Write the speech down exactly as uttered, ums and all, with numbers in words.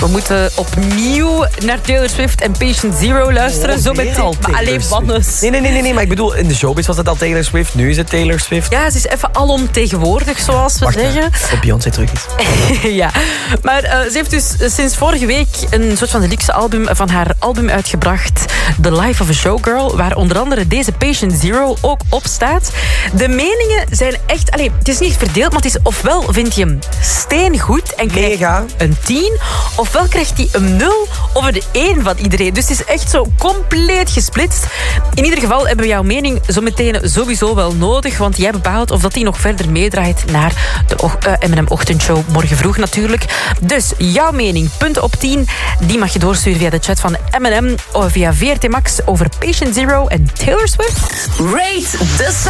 We moeten opnieuw naar Taylor Swift en Patient Zero luisteren. Oh, zo meteen. Maar alleen Wannes. Nee, nee, nee, nee, nee, maar ik bedoel, in de showbiz was het al Taylor Swift. Nu is het Taylor Swift. Ja, ze is even alomtegenwoordig, zoals we Wacht, zeggen. Op Beyoncé terug is. Ja, maar uh, ze heeft dus sinds vorige week een soort van deluxe album van haar album uitgebracht. The Life of a Showgirl, waar onder andere deze Patient Zero ook op staat. De meningen zijn echt... Allee, het is niet verdeeld, maar het is ofwel vind je hem steengoed en krijg je een tien, ofwel krijgt hij een nul of een één van iedereen. Dus het is echt zo compleet gesplitst. In ieder geval hebben we jouw mening zo meteen sowieso wel nodig, want jij bepaalt of dat hij nog verder meedraait naar de uh, M en M-ochtendshow morgen vroeg natuurlijk. Dus jouw mening, punten op tien, die mag je doorsturen via de chat van M en M of via V R T Max over Patient Zero en Taylor Swift. Rate the